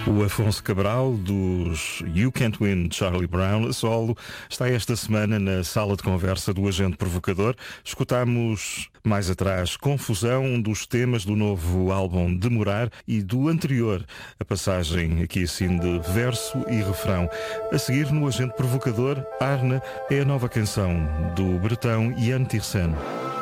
O Afonso Cabral, dos You Can't Win, Charlie Brown, a solo, está esta semana na sala de conversa do Agente Provocador. Escutámos mais atrás Confusão, um dos temas do novo álbum Demorar, e do anterior, a passagem aqui assim de verso e refrão. A seguir, no Agente Provocador, Arna é a nova canção do bretão Ian Tiersen.